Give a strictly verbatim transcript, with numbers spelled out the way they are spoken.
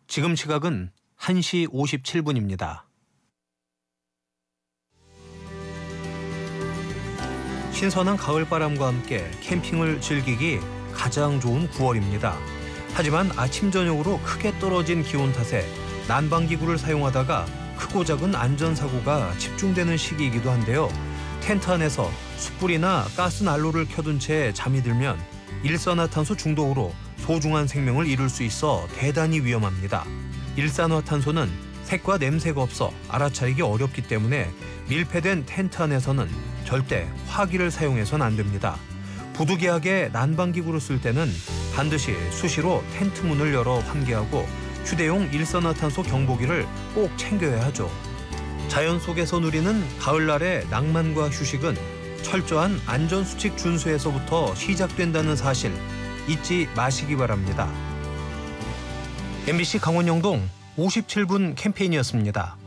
지금 시각은 한 시 오십칠 분입니다. 신선한 가을바람과 함께 캠핑을 즐기기 가장 좋은 구월입니다. 하지만 아침 저녁으로 크게 떨어진 기온 탓에 난방기구를 사용하다가 크고 작은 안전사고가 집중되는 시기이기도 한데요. 텐트 안에서 숯불이나 가스난로를 켜둔 채 잠이 들면 일산화탄소 중독으로 소중한 생명을 잃을 수 있어 대단히 위험합니다. 일산화탄소는 색과 냄새가 없어 알아차리기 어렵기 때문에 밀폐된 텐트 안에서는 절대 화기를 사용해서는 안 됩니다. 부득이하게 난방기구를 쓸 때는 반드시 수시로 텐트 문을 열어 환기하고 휴대용 일산화탄소 경보기를 꼭 챙겨야 하죠. 자연 속에서 누리는 가을날의 낭만과 휴식은 철저한 안전수칙 준수에서부터 시작된다는 사실 잊지 마시기 바랍니다. 엠비씨 강원영동 오십칠 분 캠페인이었습니다.